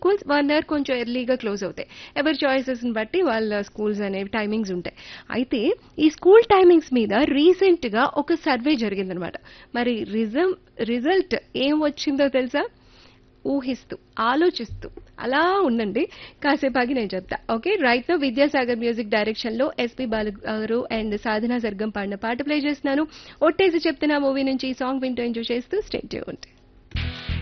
Schools 1 hour కొంచెం ఎర్లీగా close అవుతాయి. ఎవరి చాయిసెస్ని బట్టి వాళ్ళ స్కూల్స్ అనేవి టైమింగ్స్ ఉంటాయి. అయితే ఈ స్కూల్ టైమింగ్స్ మీద రీసెంట్గా ఒక సర్వే జరిగిందనమాట. మరి రిజల్ట్ ఏం వచ్చిందో తెలుసా? ఊహిస్తూ, ఆలోచిస్తూ అలా ఉండండి. కాసేపు ఆగి నేను చెప్తా. Okay, right now Vidyasagar music direction లో ఎస్పి బాలు గారు అండ్ సాధనా సర్గం పాడిన పాట ప్లే చేస్తున్నాను. ఒట్టేసి చెప్తున్నా మూవీ నుంచి ఈ సాంగ్ వింటూ ఎంజాయ్ చేస్తూ స్టే ట్యూన్డ్.